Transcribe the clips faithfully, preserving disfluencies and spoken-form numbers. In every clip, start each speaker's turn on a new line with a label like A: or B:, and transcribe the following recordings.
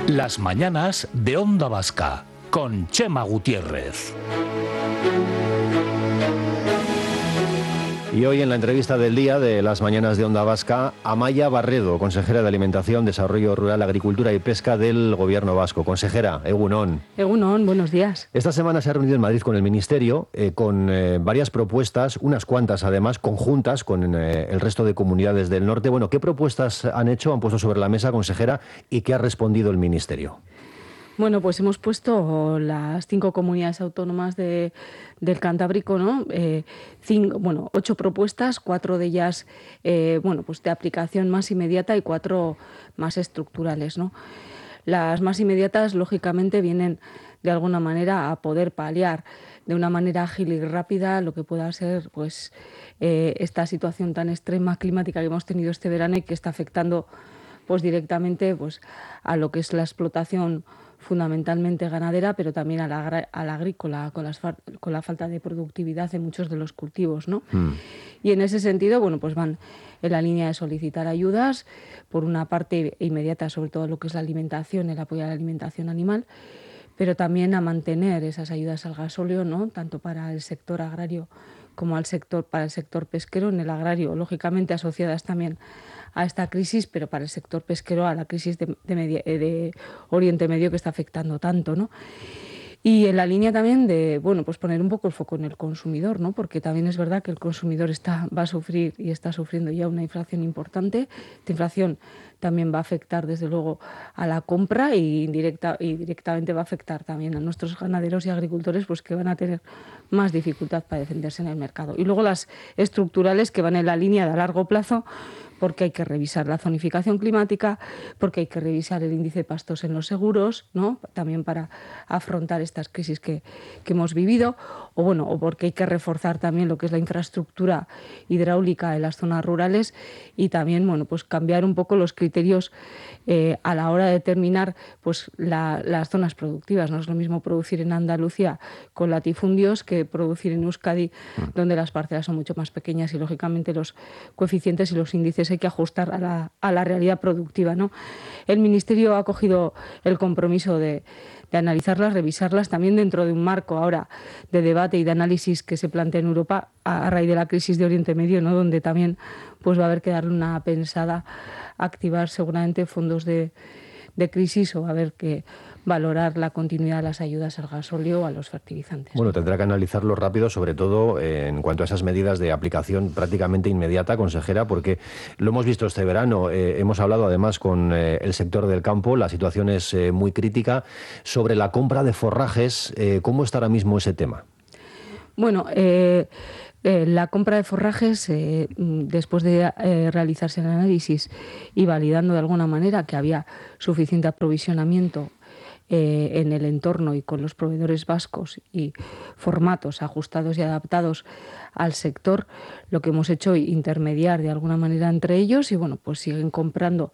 A: Las mañanas de Onda Vasca, con Chema Gutiérrez.
B: Y hoy en la entrevista del día de Las mañanas de Onda Vasca, Amaia Barredo, consejera de Alimentación, Desarrollo Rural, Agricultura y Pesca del Gobierno Vasco. Consejera, Egun On.
C: Egun On, buenos días.
B: Esta semana se ha reunido en Madrid con el Ministerio eh, con eh, varias propuestas, unas cuantas además, conjuntas con eh, el resto de comunidades del norte. Bueno, ¿qué propuestas han hecho, han puesto sobre la mesa, consejera, y qué ha respondido el Ministerio?
C: Bueno, pues hemos puesto las cinco comunidades autónomas de, del Cantábrico, ¿no? Eh, cinco, bueno, ocho propuestas, cuatro de ellas, eh, bueno, pues de aplicación más inmediata y cuatro más estructurales, ¿no? Las más inmediatas, lógicamente, vienen de alguna manera a poder paliar de una manera ágil y rápida lo que pueda ser, pues, eh, esta situación tan extrema climática que hemos tenido este verano y que está afectando, pues, directamente, pues, a lo que es la explotación fundamentalmente ganadera, pero también a la, a la agrícola, con, las, con la falta de productividad en muchos de los cultivos, ¿no? Mm. Y en ese sentido, bueno, pues van en la línea de solicitar ayudas, por una parte inmediata, sobre todo lo que es la alimentación, el apoyo a la alimentación animal, pero también a mantener esas ayudas al gasóleo, ¿no? Tanto para el sector agrario como al sector, para el sector pesquero. En el agrario, lógicamente asociadas también a esta crisis, pero para el sector pesquero a la crisis de, de, Media, de Oriente Medio que está afectando tanto, ¿no? Y en la línea también de, bueno, pues poner un poco el foco en el consumidor, ¿no? Porque también es verdad que el consumidor está, va a sufrir y está sufriendo ya una inflación importante. Esta inflación también va a afectar, desde luego, a la compra y, indirecta, y directamente va a afectar también a nuestros ganaderos y agricultores, pues que van a tener más dificultad para defenderse en el mercado. Y luego las estructurales, que van en la línea de a largo plazo, porque hay que revisar la zonificación climática, porque hay que revisar el índice de pastos en los seguros, ¿no? También para afrontar estas crisis que, que hemos vivido, o bueno, o porque hay que reforzar también lo que es la infraestructura hidráulica en las zonas rurales y también, bueno, pues cambiar un poco los criterios eh, a la hora de determinar, pues la, las zonas productivas. No es lo mismo producir en Andalucía con latifundios que producir en Euskadi, donde las parcelas son mucho más pequeñas y lógicamente los coeficientes y los índices hay que ajustar a la, a la realidad productiva, ¿no? El Ministerio ha cogido el compromiso de, de analizarlas, revisarlas, también dentro de un marco ahora de debate y de análisis que se plantea en Europa a, a raíz de la crisis de Oriente Medio, ¿no? Donde también pues va a haber que darle una pensada, activar seguramente fondos de, de crisis o a ver que valorar la continuidad de las ayudas al gasóleo o a los fertilizantes.
B: Bueno, tendrá que analizarlo rápido, sobre todo eh, en cuanto a esas medidas de aplicación prácticamente inmediata, consejera, porque lo hemos visto este verano. Eh, hemos hablado además con eh, el sector del campo, la situación es eh, muy crítica. Sobre la compra de forrajes, eh, ¿cómo está ahora mismo ese tema?
C: Bueno, eh, eh, la compra de forrajes, eh, después de eh, realizarse el análisis y validando de alguna manera que había suficiente aprovisionamiento Eh, en el entorno y con los proveedores vascos y formatos ajustados y adaptados al sector, lo que hemos hecho es intermediar de alguna manera entre ellos y bueno, pues siguen comprando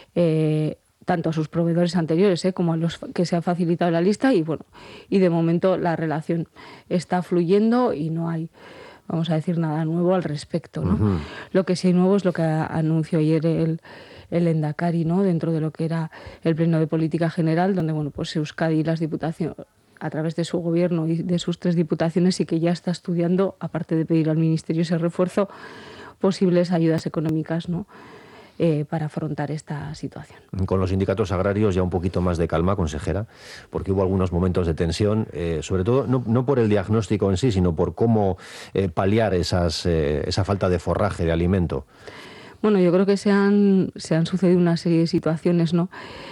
C: eh, tanto a sus proveedores anteriores eh, como a los que se ha facilitado la lista y bueno, y de momento la relación está fluyendo y no hay, vamos a decir, nada nuevo al respecto, ¿no? Uh-huh. Lo que sí nuevo es lo que anunció ayer el el Endacari, ¿no? Dentro de lo que era el Pleno de Política General, donde bueno, pues Euskadi y las diputaciones, a través de su gobierno y de sus tres diputaciones, y que ya está estudiando, aparte de pedir al Ministerio ese refuerzo, posibles ayudas económicas, ¿no? Eh, para afrontar esta situación.
B: Con los sindicatos agrarios ya un poquito más de calma, consejera, porque hubo algunos momentos de tensión, eh, sobre todo no, no por el diagnóstico en sí, sino por cómo eh, paliar esas, eh, esa falta de forraje, de alimento.
C: Bueno, yo creo que se han, se han sucedido una serie de situaciones, ¿no?,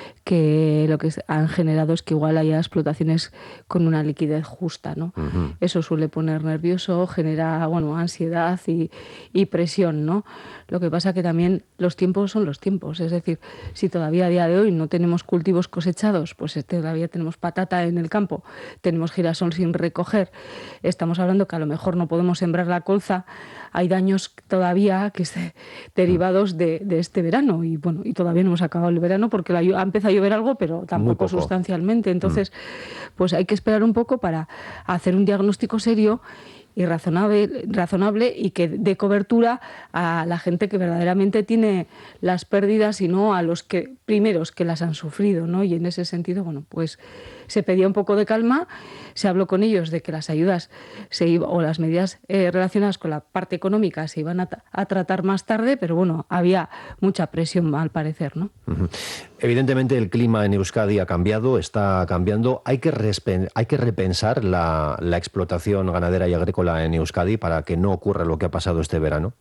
C: que lo que han generado es que igual haya explotaciones con una liquidez justa, ¿no? Uh-huh. Eso suele poner nervioso, genera, bueno, ansiedad y, y presión, ¿no? Lo que pasa que también los tiempos son los tiempos, es decir, si todavía a día de hoy no tenemos cultivos cosechados, pues todavía tenemos patata en el campo, tenemos girasol sin recoger, estamos hablando que a lo mejor no podemos sembrar la colza, hay daños todavía que se, derivados de, de este verano y bueno, y todavía no hemos acabado el verano porque la, ha empezado a llover algo, pero tampoco sustancialmente. Entonces, mm. pues hay que esperar un poco para hacer un diagnóstico serio y razonable, razonable y que dé cobertura a la gente que verdaderamente tiene las pérdidas y no a los que primeros que las han sufrido, ¿no? Y en ese sentido, bueno, pues se pedía un poco de calma, se habló con ellos de que las ayudas se iba, o las medidas eh, relacionadas con la parte económica se iban a, a tratar más tarde, pero bueno, había mucha presión al parecer, ¿no?
B: Uh-huh. Evidentemente el clima en Euskadi ha cambiado, está cambiando. Hay que, respe- hay que repensar la, la explotación ganadera y agrícola en Euskadi para que no ocurra lo que ha pasado este verano.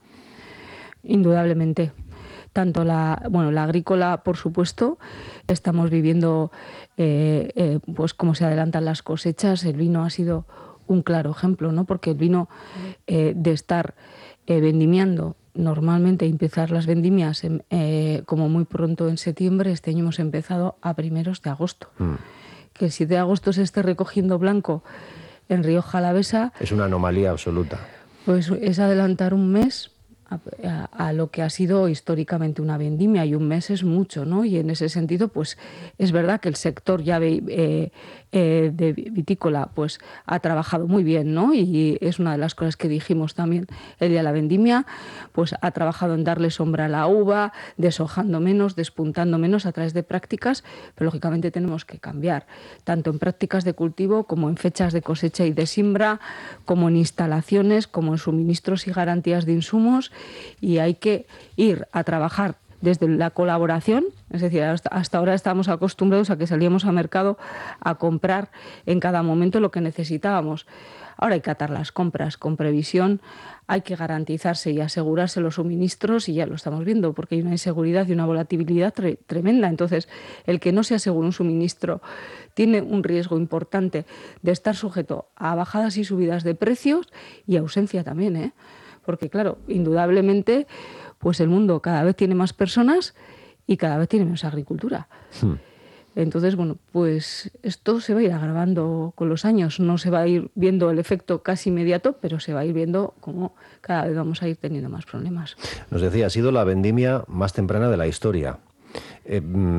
C: Indudablemente. Tanto la, bueno, la agrícola, por supuesto, estamos viviendo eh, eh, pues cómo se adelantan las cosechas. El vino ha sido un claro ejemplo, ¿no? Porque el vino eh, de estar eh, vendimiando normalmente, empezar las vendimias en, eh, como muy pronto en septiembre, este año hemos empezado a primeros de agosto. Mm. Que el siete de agosto se esté recogiendo blanco en Rioja Alavesa
B: es una anomalía absoluta.
C: Pues es adelantar un mes A, a, a lo que ha sido históricamente una vendimia, y un mes es mucho, ¿no? Y en ese sentido, pues es verdad que el sector ya ve, eh, eh, de vitícola pues ha trabajado muy bien, ¿no? Y es una de las cosas que dijimos también el día de la vendimia, pues ha trabajado en darle sombra a la uva, deshojando menos, despuntando menos a través de prácticas, pero lógicamente tenemos que cambiar, tanto en prácticas de cultivo como en fechas de cosecha y de siembra, como en instalaciones, como en suministros y garantías de insumos. Y hay que ir a trabajar desde la colaboración, es decir, hasta, hasta ahora estábamos acostumbrados a que salíamos al mercado a comprar en cada momento lo que necesitábamos. Ahora hay que atar las compras con previsión, hay que garantizarse y asegurarse los suministros, y ya lo estamos viendo, porque hay una inseguridad y una volatilidad tre- tremenda. Entonces, el que no se asegure un suministro tiene un riesgo importante de estar sujeto a bajadas y subidas de precios y ausencia también, ¿eh? Porque, claro, indudablemente, pues el mundo cada vez tiene más personas y cada vez tiene menos agricultura. Sí. Entonces, bueno, pues esto se va a ir agravando con los años. No se va a ir viendo el efecto casi inmediato, pero se va a ir viendo cómo cada vez vamos a ir teniendo más problemas.
B: Nos decía, ha sido la vendimia más temprana de la historia. Eh,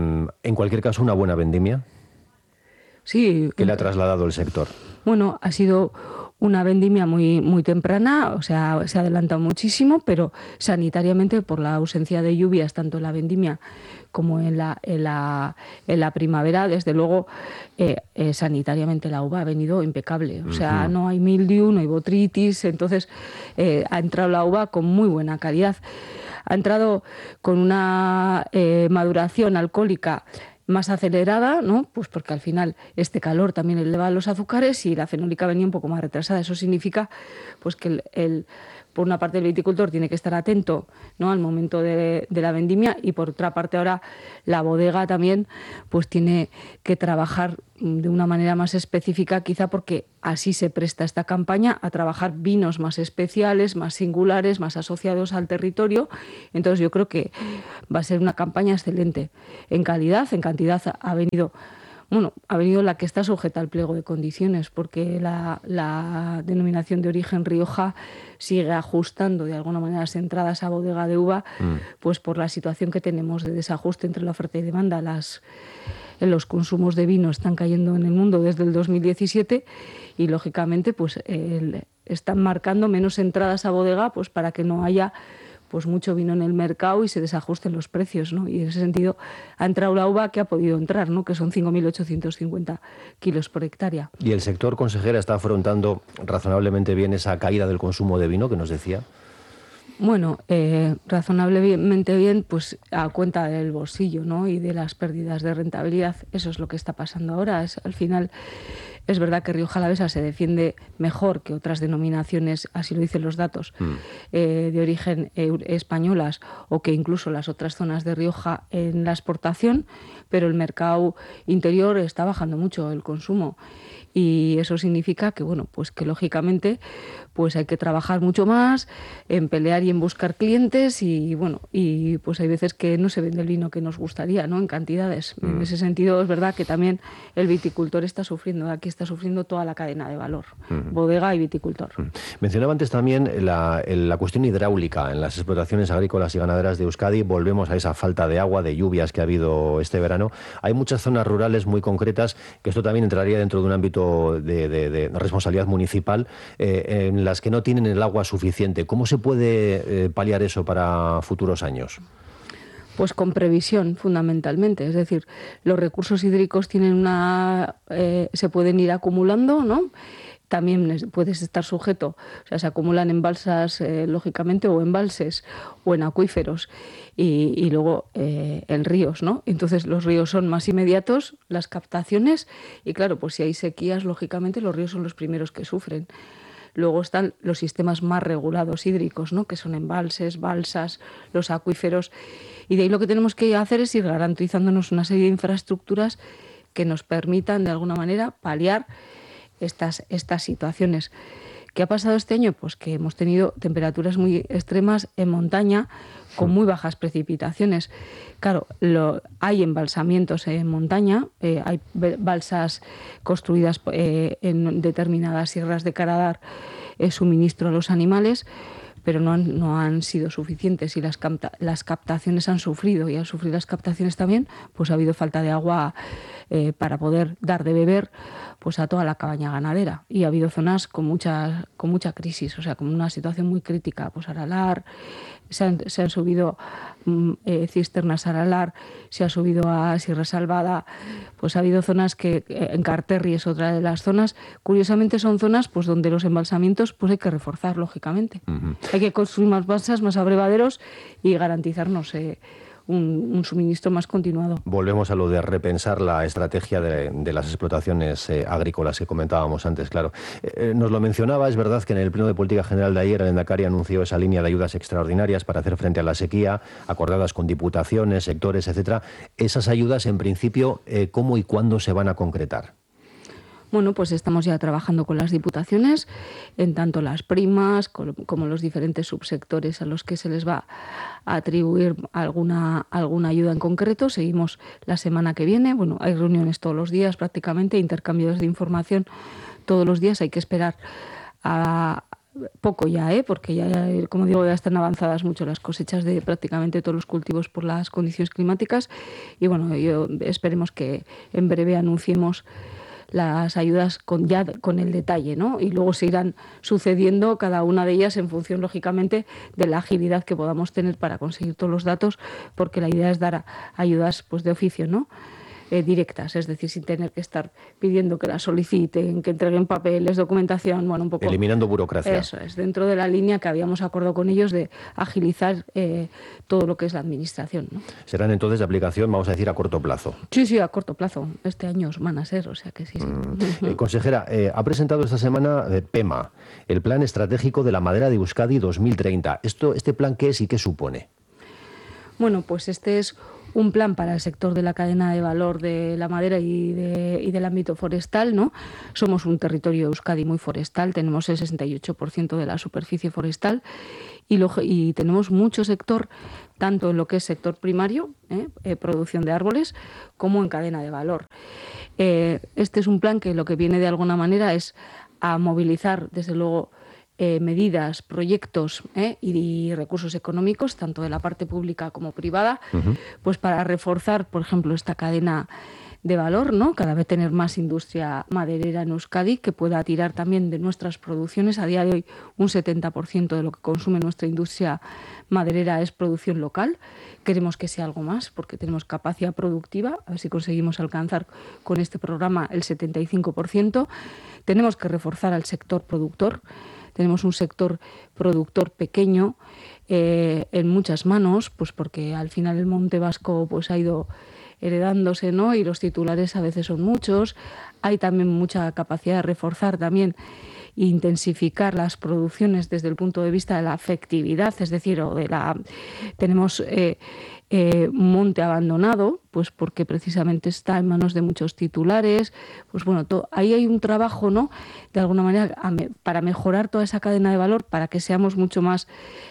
B: en cualquier caso, una buena vendimia.
C: Sí.
B: ¿Qué le ha trasladado el sector?
C: Bueno, ha sido una vendimia muy, muy temprana, o sea, se ha adelantado muchísimo, pero sanitariamente, por la ausencia de lluvias, tanto en la vendimia como en la, en la, en la primavera, desde luego, eh, eh, sanitariamente la uva ha venido impecable. O sea, uh-huh. No hay mildiu, no hay botrytis, entonces eh, ha entrado la uva con muy buena calidad. Ha entrado con una eh, maduración alcohólica más acelerada, ¿no? Pues porque al final este calor también eleva los azúcares y la fenólica venía un poco más retrasada. Eso significa pues que el, el por una parte el viticultor tiene que estar atento, ¿no?, al momento de, de la vendimia, y por otra parte ahora la bodega también pues tiene que trabajar de una manera más específica, quizá porque así se presta esta campaña a trabajar vinos más especiales, más singulares, más asociados al territorio. Entonces yo creo que va a ser una campaña excelente en calidad, en cantidad ha venido Bueno, ha venido la que está sujeta al pliego de condiciones, porque la, la denominación de origen Rioja sigue ajustando de alguna manera las entradas a bodega de uva, mm. pues por la situación que tenemos de desajuste entre la oferta y demanda. Las, los consumos de vino están cayendo en el mundo desde el dos mil diecisiete y, lógicamente, pues el, están marcando menos entradas a bodega, pues para que no haya pues mucho vino en el mercado y se desajusten los precios, ¿no? Y en ese sentido ha entrado la uva que ha podido entrar, ¿no?, que son cinco mil ochocientos cincuenta kilos por hectárea.
B: ¿Y el sector, consejera, está afrontando razonablemente bien esa caída del consumo de vino que nos decía?
C: Bueno, eh, razonablemente bien, pues a cuenta del bolsillo, ¿no?, y de las pérdidas de rentabilidad. Eso es lo que está pasando ahora. Es, al final, es verdad que Rioja Alavesa se defiende mejor que otras denominaciones, así lo dicen los datos, mm. eh, de origen eh, españolas, o que incluso las otras zonas de Rioja en la exportación, pero el mercado interior está bajando mucho el consumo. Y eso significa que, bueno, pues que lógicamente pues hay que trabajar mucho más en pelear y en buscar clientes, y bueno, y pues hay veces que no se vende el vino que nos gustaría, ¿no?, en cantidades. Mm. En ese sentido es verdad que también el viticultor está sufriendo, aquí está sufriendo toda la cadena de valor, mm. bodega y viticultor. Mm.
B: Mencionaba antes también la, la cuestión hidráulica en las explotaciones agrícolas y ganaderas de Euskadi. Volvemos a esa falta de agua, de lluvias que ha habido este verano. Hay muchas zonas rurales muy concretas, que esto también entraría dentro de un ámbito ámbito de, de, de responsabilidad municipal, eh, en las que no tienen el agua suficiente. ¿Cómo se puede eh, paliar eso para futuros años?
C: Pues con previsión, fundamentalmente. Es decir, los recursos hídricos tienen una, eh, se pueden ir acumulando, ¿no? También puedes estar sujeto, o sea, se acumulan en balsas, eh, lógicamente, o en embalses, o en acuíferos, y, y luego eh, en ríos, ¿no? Entonces, los ríos son más inmediatos, las captaciones, y claro, pues si hay sequías, lógicamente, los ríos son los primeros que sufren. Luego están los sistemas más regulados hídricos, ¿no? Que son embalses, balsas, los acuíferos. Y de ahí lo que tenemos que hacer es ir garantizándonos una serie de infraestructuras que nos permitan, de alguna manera, paliar estas, estas situaciones. ¿Qué ha pasado este año? Pues que hemos tenido temperaturas muy extremas en montaña, con muy bajas precipitaciones. Claro, lo, hay embalsamientos en montaña, eh, hay balsas construidas eh, en determinadas sierras de cara a dar eh, suministro a los animales, pero no han, no han sido suficientes y las, capta, las captaciones han sufrido, y al sufrir las captaciones también, pues ha habido falta de agua eh, para poder dar de beber pues a toda la cabaña ganadera, y ha habido zonas con mucha, con mucha crisis, o sea, con una situación muy crítica, pues Aralar, se han, se han subido mm, eh, cisternas a Aralar, se ha subido a Sierra Salvada, pues ha habido zonas que, eh, en Carterri es otra de las zonas, curiosamente son zonas pues donde los embalsamientos pues hay que reforzar, lógicamente. Uh-huh. Hay que construir más balsas, más abrevaderos y garantizarnos eh, Un, un suministro más continuado.
B: Volvemos a lo de repensar la estrategia de, de las explotaciones eh, agrícolas que comentábamos antes, claro. Eh, nos lo mencionaba, es verdad que en el Pleno de Política General de ayer el Endacari anunció esa línea de ayudas extraordinarias para hacer frente a la sequía, acordadas con diputaciones, sectores, etcétera. Esas ayudas, en principio, eh, ¿cómo y cuándo se van a concretar?
C: Bueno, pues estamos ya trabajando con las diputaciones, en tanto las primas como los diferentes subsectores a los que se les va a atribuir alguna, alguna ayuda en concreto. Seguimos la semana que viene. Bueno, hay reuniones todos los días prácticamente, intercambios de información todos los días. Hay que esperar a poco ya, ¿eh? Porque ya, como digo, ya están avanzadas mucho las cosechas de prácticamente todos los cultivos por las condiciones climáticas. Y bueno, yo esperemos que en breve anunciemos las ayudas con ya con el detalle, ¿no? Y luego se irán sucediendo cada una de ellas en función, lógicamente, de la agilidad que podamos tener para conseguir todos los datos, porque la idea es dar a, ayudas pues de oficio, ¿no? Eh, directas, es decir, sin tener que estar pidiendo que las soliciten, que entreguen papeles, documentación, bueno, un poco...
B: Eliminando burocracia.
C: Eso es, dentro de la línea que habíamos acordado con ellos de agilizar eh, todo lo que es la administración, ¿no?
B: Serán entonces de aplicación, vamos a decir, a corto plazo.
C: Sí, sí, a corto plazo. Este año van a ser, o sea que sí. sí.
B: Mm. Eh, consejera, eh, ha presentado esta semana eh, PEMA, el Plan Estratégico de la Madera de Euskadi dos mil treinta. Esto, ¿Este plan qué es y qué supone?
C: Bueno, pues este es un plan para el sector de la cadena de valor de la madera y, de, y del ámbito forestal, ¿no? Somos un territorio Euskadi muy forestal, tenemos el sesenta y ocho por ciento de la superficie forestal y, lo, y tenemos mucho sector, tanto en lo que es sector primario, ¿eh? Eh, producción de árboles, como en cadena de valor. Eh, este es un plan que lo que viene de alguna manera es a movilizar, desde luego, Eh, medidas, proyectos eh, y, y recursos económicos, tanto de la parte pública como privada, uh-huh. pues para reforzar, por ejemplo, esta cadena de valor, ¿no? Cada vez tener más industria maderera en Euskadi que pueda tirar también de nuestras producciones. A día de hoy, un setenta por ciento de lo que consume nuestra industria maderera es producción local. Queremos que sea algo más porque tenemos capacidad productiva. A ver si conseguimos alcanzar con este programa el setenta y cinco por ciento. Tenemos que reforzar al sector productor. Tenemos un sector productor pequeño eh, en muchas manos, pues porque al final el monte vasco pues ha ido heredándose, ¿no? Y los titulares a veces son muchos. Hay también mucha capacidad de reforzar también e intensificar las producciones desde el punto de vista de la efectividad, es decir, o de la tenemos eh, eh, monte abandonado, pues porque precisamente está en manos de muchos titulares. Pues bueno, to, ahí hay un trabajo, ¿no? De alguna manera a me, para mejorar toda esa cadena de valor, para que seamos mucho más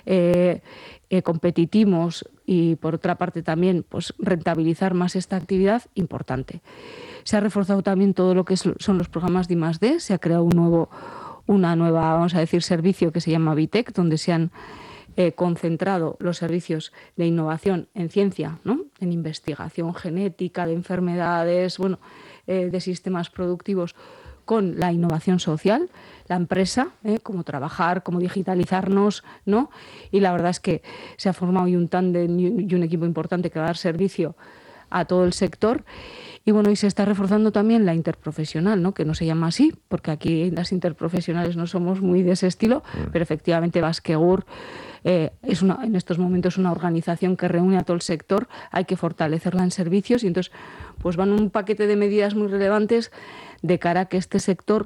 C: eh, eh, competitivos y por otra parte también pues rentabilizar más esta actividad importante. Se ha reforzado también todo lo que es, son los programas de I más D, se ha creado un nuevo una nueva, vamos a decir, servicio que se llama Vitec, donde se han eh, concentrado los servicios de innovación en ciencia, ¿no? En investigación genética, de enfermedades, bueno, eh, de sistemas productivos, con la innovación social, la empresa, ¿eh? Cómo trabajar, cómo digitalizarnos, ¿no? Y la verdad es que se ha formado y un tándem y un equipo importante que va a dar servicio a todo el sector. Y bueno, y se está reforzando también la interprofesional, ¿no? Que no se llama así, porque aquí las interprofesionales no somos muy de ese estilo, mm. pero efectivamente Baskegur eh, es una, en estos momentos una organización que reúne a todo el sector, hay que fortalecerla en servicios y entonces pues van un paquete de medidas muy relevantes de cara a que este sector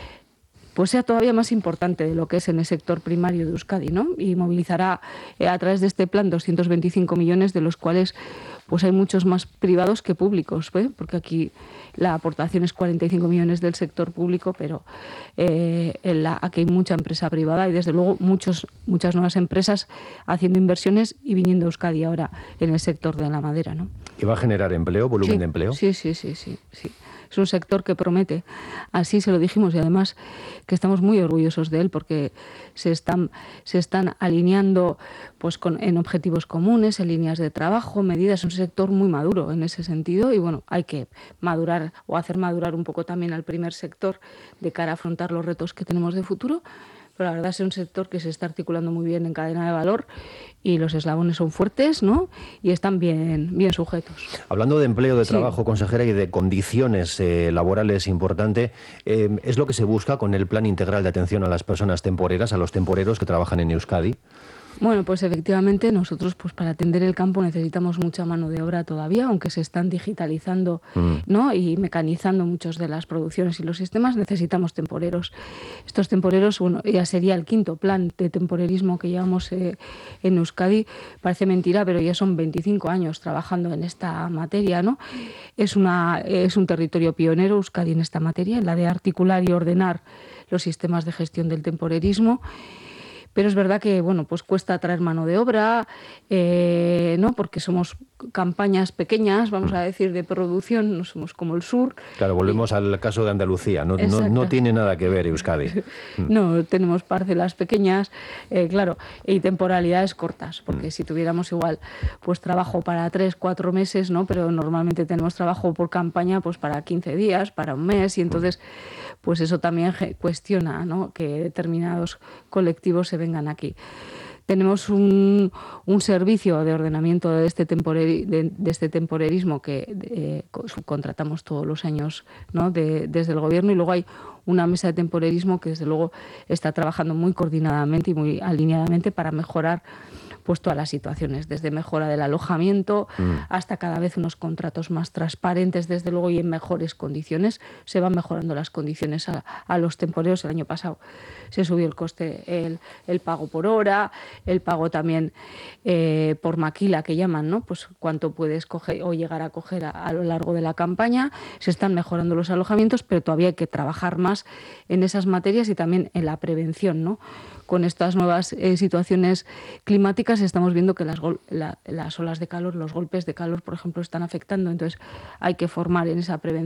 C: pues sea todavía más importante de lo que es en el sector primario de Euskadi, ¿no? Y movilizará eh, a través de este plan doscientos veinticinco millones, de los cuales pues hay muchos más privados que públicos, ¿eh? Porque aquí la aportación es cuarenta y cinco millones del sector público, pero eh, en la, aquí hay mucha empresa privada y desde luego muchos, muchas nuevas empresas haciendo inversiones y viniendo a Euskadi ahora en el sector de la madera, ¿no?
B: ¿Y va a generar empleo, volumen
C: sí,
B: de empleo?
C: Sí, sí, sí, sí, sí. Es un sector que promete, así se lo dijimos y además que estamos muy orgullosos de él porque se están, se están alineando pues con, en objetivos comunes, en líneas de trabajo, medidas. Es un sector muy maduro en ese sentido y bueno, hay que madurar o hacer madurar un poco también al primer sector de cara a afrontar los retos que tenemos de futuro. Pero la verdad es un sector que se está articulando muy bien en cadena de valor y los eslabones son fuertes, ¿no? Y están bien, bien sujetos.
B: Hablando de empleo, de
C: sí.
B: trabajo, consejera, y de condiciones eh, laborales importante, eh, ¿es lo que se busca con el Plan Integral de Atención a las Personas Temporeras, a los temporeros que trabajan en Euskadi?
C: Bueno, pues efectivamente nosotros pues para atender el campo necesitamos mucha mano de obra todavía, aunque se están digitalizando mm. ¿no? y mecanizando muchas de las producciones y los sistemas, necesitamos temporeros. Estos temporeros, bueno, ya sería el quinto plan de temporerismo que llevamos eh, en Euskadi. Parece mentira, pero ya son veinticinco años trabajando en esta materia, ¿no? Es, una, es un territorio pionero Euskadi en esta materia, en la de articular y ordenar los sistemas de gestión del temporerismo. Pero es verdad que bueno, pues cuesta traer mano de obra, eh, ¿no? Porque somos campañas pequeñas, vamos a decir, de producción, no somos como el sur.
B: Claro, volvemos y... al caso de Andalucía, no, no, no tiene nada que ver Euskadi.
C: No, tenemos parcelas pequeñas, eh, claro, y temporalidades cortas, porque mm. si tuviéramos igual pues trabajo para tres, cuatro meses, ¿no? Pero normalmente tenemos trabajo por campaña pues para quince días, para un mes, y entonces pues eso también cuestiona, ¿no? Que determinados colectivos se vengan aquí. Tenemos un, un servicio de ordenamiento de este, temporeri, de, de este temporerismo que eh, subcontratamos todos los años, ¿no? de, desde el gobierno, y luego hay una mesa de temporerismo que desde luego está trabajando muy coordinadamente y muy alineadamente para mejorar pues todas las situaciones, desde mejora del alojamiento mm. hasta cada vez unos contratos más transparentes, desde luego, y en mejores condiciones. Se van mejorando las condiciones a, a los temporeros. El año pasado se subió el coste, el, el pago por hora, el pago también eh, por maquila, que llaman, ¿no? Pues cuánto puedes coger o llegar a coger a, a lo largo de la campaña. Se están mejorando los alojamientos, pero todavía hay que trabajar más en esas materias y también en la prevención, ¿no? Con estas nuevas eh, situaciones climáticas estamos viendo que las, la, las olas de calor, los golpes de calor, por ejemplo, están afectando. Entonces hay que formar en esa prevención